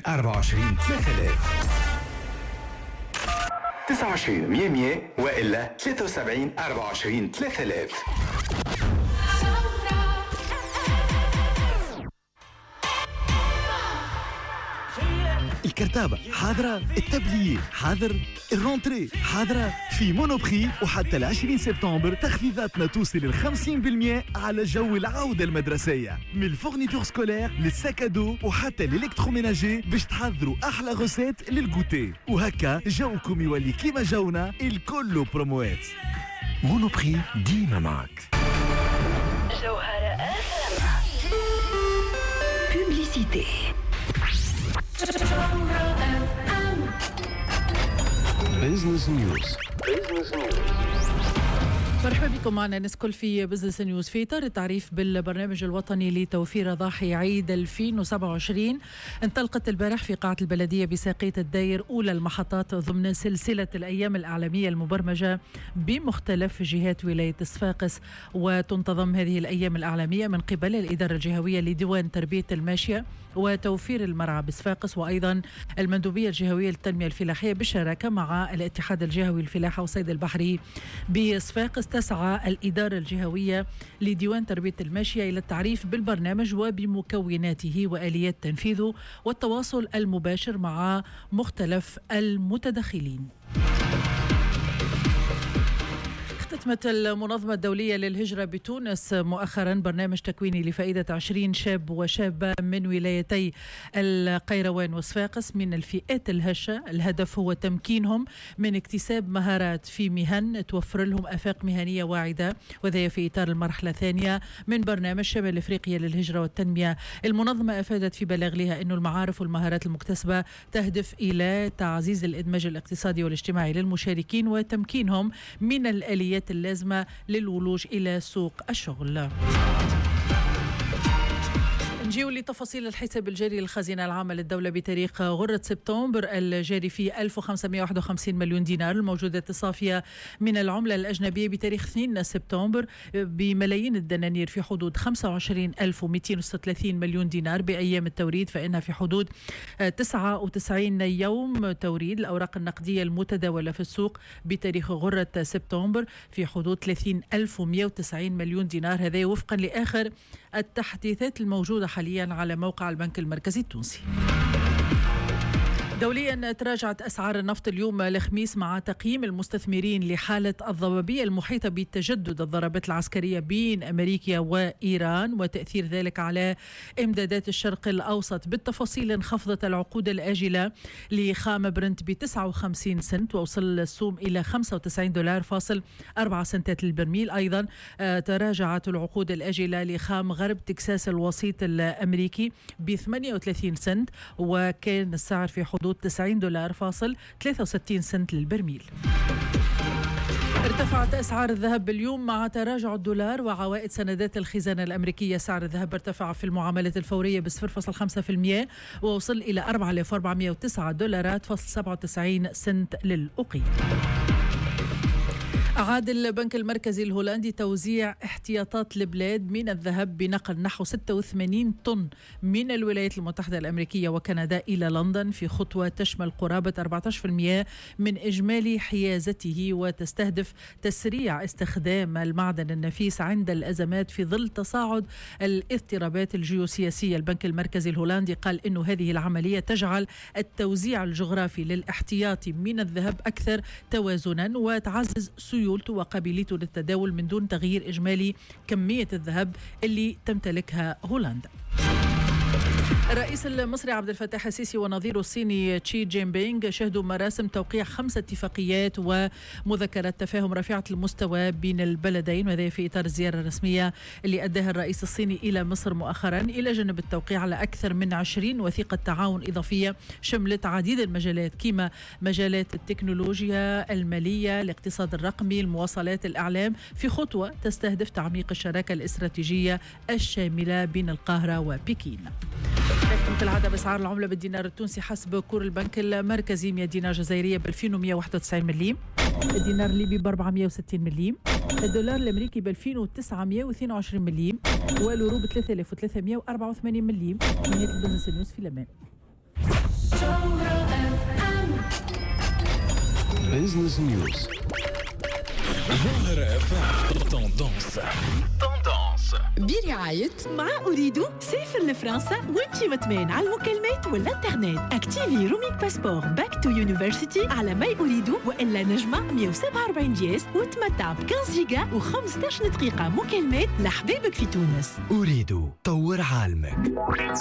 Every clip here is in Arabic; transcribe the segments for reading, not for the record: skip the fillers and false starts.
24 3000 29 100 وإلا 73 24 3000. الكرتابة حاضرة، التبلية حاضر، الرونتري حاضرة. في مونوبري وحتى 20 سبتمبر تخفيضاتنا توصل 50% على جو العودة المدرسية، من الفورنيتور سكولير للساكادو وحتى الالكتروميناجي، باش تحضروا أحلى غوسيت للغوتي، وهكا جوكم يولي كيما جونا الكل بروموات. مونوبري ديما معك. جوهرة بوبليسيتي. بيزنس نيوز. مرحبا بكم معنا نسكل في بزنس نيوز. في إطار التعريف بالبرنامج الوطني لتوفير أضاحي عيد 2027 انطلقت البارح في قاعة البلدية بساقية الداير أولى المحطات ضمن سلسلة الأيام الإعلامية المبرمجة بمختلف جهات ولاية صفاقس. وتنتظم هذه الأيام الإعلامية من قبل الإدارة الجهوية لديوان تربية الماشية وتوفير المرعى بصفاقس، وأيضا المندوبية الجهوية للتنمية الفلاحية بالشراكة مع الاتحاد الجهوي للفلاحة والصيد البحري بصفاقس. تسعى الإدارة الجهوية لديوان تربية الماشية إلى التعريف بالبرنامج وبمكوناته وآليات تنفيذه والتواصل المباشر مع مختلف المتدخلين. ختمت المنظمة الدولية للهجرة بتونس مؤخرا برنامج تكويني لفائدة 20 شاب وشابة من ولايتي القيروان وصفاقس من الفئات الهشة. الهدف هو تمكينهم من اكتساب مهارات في مهن توفر لهم آفاق مهنية واعدة، وذا في إطار المرحلة الثانية من برنامج شمال أفريقيا للهجرة والتنمية. المنظمة أفادت في بلاغ لها أن المعارف والمهارات المكتسبة تهدف إلى تعزيز الإدماج الاقتصادي والاجتماعي للمشاركين وتمكينهم من الآليات اللازمة للولوج إلى سوق الشغل. نجيو لتفاصيل الحساب الجاري للخزينة العامة للدولة بتاريخ غرة سبتمبر الجاري فيه 1551 مليون دينار. الموجودات الصافية من العملة الأجنبية بتاريخ 2 سبتمبر بملايين الدنانير في حدود 25236 مليون دينار. بأيام التوريد فإنها في حدود 99 يوم توريد. الأوراق النقدية المتداولة في السوق بتاريخ غرة سبتمبر في حدود 30,190 مليون دينار. هذا وفقا لآخر التحديثات الموجودة حاليا على موقع البنك المركزي التونسي. دوليا تراجعت أسعار النفط اليوم الخميس مع تقييم المستثمرين لحالة الضبابية المحيطة بتجدد الضربات العسكرية بين أمريكا وإيران وتأثير ذلك على إمدادات الشرق الأوسط. بالتفاصيل انخفضت العقود الآجلة لخام برنت ب 59 سنت ووصل السوم إلى $95.4 للبرميل. أيضا تراجعت العقود الآجلة لخام غرب تكساس الوسيط الأمريكي ب 38 سنت وكان السعر في حدود $90.63 للبرميل. ارتفعت أسعار الذهب اليوم مع تراجع الدولار وعوائد سندات الخزانة الأمريكية. سعر الذهب ارتفع في المعاملات الفورية ب 0.5% ووصل إلى $4,409.97 للأوقية. أعاد البنك المركزي الهولندي توزيع احتياطات البلاد من الذهب بنقل نحو 86 طن من الولايات المتحدة الأمريكية وكندا إلى لندن في خطوة تشمل قرابة 14% من إجمالي حيازته وتستهدف تسريع استخدام المعدن النفيس عند الأزمات في ظل تصاعد الاضطرابات الجيوسياسية. البنك المركزي الهولندي قال إنه هذه العملية تجعل التوزيع الجغرافي للاحتياطي من الذهب أكثر توازنا وتعزز سيولته وقابليته للتداول من دون تغيير إجمالي كمية الذهب اللي تمتلكها هولندا. الرئيس المصري عبد الفتاح السيسي ونظيره الصيني تشي جين بينغ شهدوا مراسم توقيع 5 اتفاقيات ومذكرات تفاهم رفيعة المستوى بين البلدين، وهذا في إطار الزيارة الرسمية اللي أداها الرئيس الصيني إلى مصر مؤخرا، إلى جانب التوقيع على أكثر من 20 وثيقة تعاون إضافية شملت عديد المجالات كما مجالات التكنولوجيا، المالية، الاقتصاد الرقمي، المواصلات، الإعلام، في خطوة تستهدف تعميق الشراكة الاستراتيجية الشاملة بين القاهرة وبكين. مثل العادة بأسعار العملة بالدينار التونسي حسب كور البنك المركزي: 100 دينار جزائرية ب 2191 مليم، الدينار الليبي ب 460 مليم، الدولار الأمريكي ب 2922 مليم، واليورو ب 3384 مليم. نهاية البزنس نيوز في الأمان. بيزنس نيوز. جوهرة FM تندونس برعاية مع أريدو سافر لفرنسا وانتي مطمئن على المكالمات والانترنت. اكتيفي رومينج باسبور باك تو يونيفرسيتي على ماي أريدو وإلا نجمة 147 جيس وتمتع ب 15 جيجا و15 دقيقة مكالمات لحبابك في تونس. أريدو طور عالمك.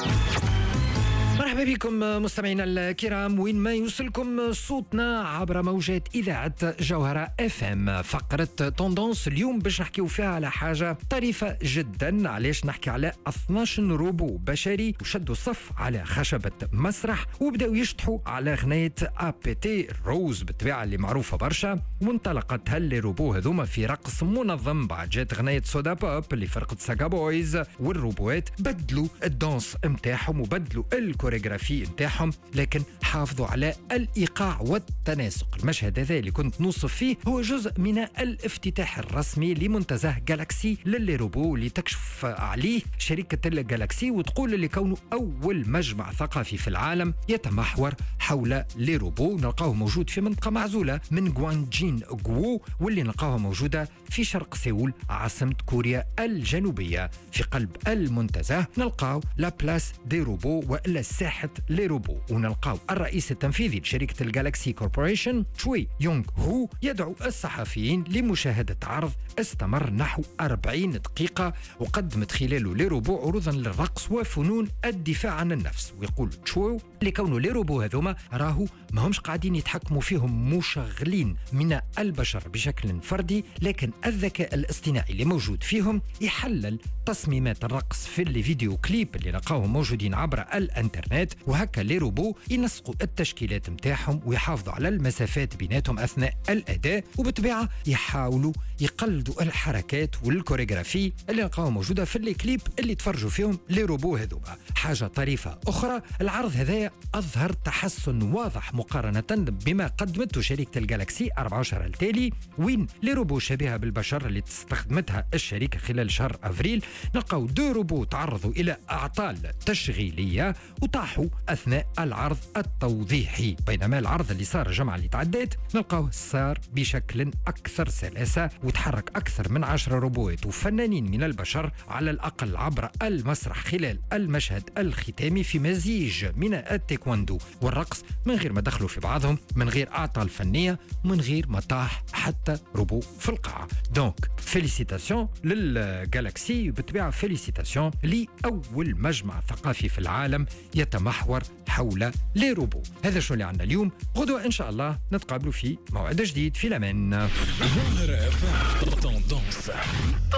مرحبا بكم مستمعينا الكرام وين ما يوصلكم صوتنا عبر موجات إذاعة جوهرة FM. فقرة توندونس اليوم باش نحكيو فيها على حاجة طريفة جدا. علاش نحكي على 12 روبو بشري وشدوا الصف على خشبة مسرح وبداو يشطحوا على غناية APT روز بالطبيعة اللي معروفة برشا. وانطلقت هالروبو هذوما في رقص منظم. بعد جات غناية سودا بوب اللي فرقة ساغا بويز والروبوات بدلوا الدانس متاعهم وبدلوا الكوريغرافي متاعهم لكن حافظوا على الإيقاع والتناسق. المشهد هذا اللي كنت نوصف فيه هو جزء من الافتتاح الرسمي لمنتزه جالاكسي للروبو اللي تكشف عليه شركة الجالاكسي وتقول اللي كونه أول مجمع ثقافي في العالم يتمحور حول ليروبو. نلقاه موجود في منطقة معزولة من غوانجين غوو واللي نلقاها موجودة في شرق سيول عاصمة كوريا الجنوبية. في قلب المنتزه نلقاو لا بلاس دي روبو وإلا ساحة ليروبو ونلقاو الرئيس التنفيذي لشركة الجالاكسي كوربوريشن تشوي يونغ هو يدعو الصحفيين لمشاهدة عرض استمر نحو 40 دقيقة وقدمت خلاله ليروبو عروضا للرقص وفنون الدفاع عن النفس. ويقول تشوي لكونه ليروبو هذوما راهو ما همش قاعدين يتحكموا فيهم مشغلين من البشر بشكل فردي لكن الذكاء الاصطناعي اللي موجود فيهم يحلل تصميمات الرقص في الفيديو كليب اللي لقاهم موجودين عبر الانترنت وهكا لي روبو ينسقوا التشكيلات متاعهم ويحافظوا على المسافات بيناتهم اثناء الاداء وبالطبيعه يحاولوا يقلدوا الحركات والكوريغرافي اللي لقاهم موجوده في الكليب اللي تفرجوا فيهم لي روبو هذوما. حاجه طريفه اخرى العرض هذا اظهر تحسن واضح مقارنه بما قدمته شركه الجالاكسي 14 التالي وين لي روبو شبيهه بالبشر اللي استخدمتها الشركه خلال شهر افريل. نلقاو دو روبو تعرضوا الى اعطال تشغيليه وطاحوا اثناء العرض التوضيحي بينما العرض اللي صار الجمعه اللي تعدت نلقاوه صار بشكل اكثر سلاسه وتحرك اكثر من 10 روبوات وفنانين من البشر على الاقل عبر المسرح خلال المشهد الختامي في مزيج من التايكواندو والرقص من غير ما دخلوا في بعضهم من غير اعطال فنيه ومن غير ما طاح حتى روبو في القاعه. دونك فيليسيتاسيون للجالاكسي بالطبيعه فيليسيتاسيون لاول مجمع ثقافي في العالم يتمحور حول لي روبو. هذا شو اللي عندنا اليوم. غدوة إن شاء الله نتقابلوا في موعد جديد في الأمان. جوهرة FM تندونس.